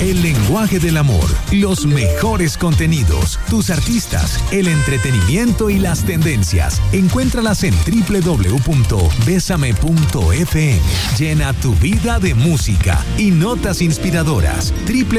el lenguaje del amor, los mejores contenidos, tus artistas, el entretenimiento y las tendencias. Encuéntralas en www.besame.fm. Llena tu vida de música y notas inspiradoras.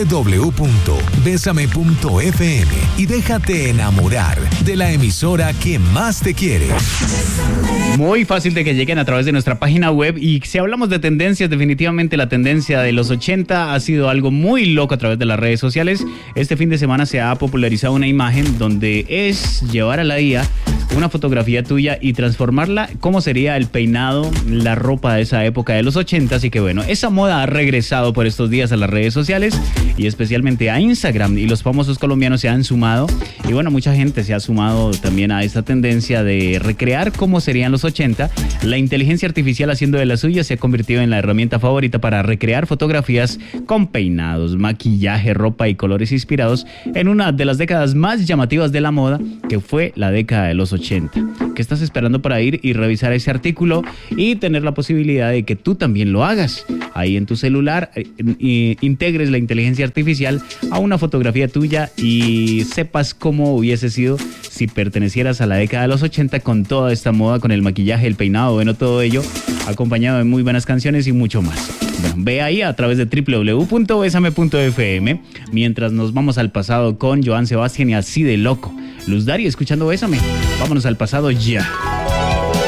www.besame.fm y déjate enamorar de la emisora que más te quiere. Muy fácil de que lleguen a través de nuestra página web. Y si hablamos de tendencias, definitivamente la tendencia de los 80 ha sido algo muy loco a través de las redes sociales. Este fin de semana se ha popularizado una imagen donde es llevar a la IA una fotografía tuya y transformarla cómo sería el peinado, la ropa de esa época de los 80. Así que bueno, esa moda ha regresado por estos días a las redes sociales y especialmente a Instagram, y los famosos colombianos se han sumado. Y bueno, mucha gente se ha sumado también a esta tendencia de recrear cómo serían los 80. La inteligencia artificial, haciendo de la suya, se ha convertido en la herramienta favorita para recrear fotografías con peinados, maquillaje, ropa y colores inspirados en una de las décadas más llamativas de la moda, que fue la década de los 80. ¿Qué estás esperando para ir y revisar ese artículo y tener la posibilidad de que tú también lo hagas? Ahí en tu celular, integres la inteligencia artificial a una fotografía tuya y sepas cómo hubiese sido si pertenecieras a la década de los 80 con toda esta moda, con el maquillaje, el peinado, bueno, todo ello acompañado de muy buenas canciones y mucho más. Bueno, ve ahí a través de www.besame.fm mientras nos vamos al pasado con Joan Sebastián y Así de Loco. Luz Dari escuchando Bésame. Vámonos al pasado ya.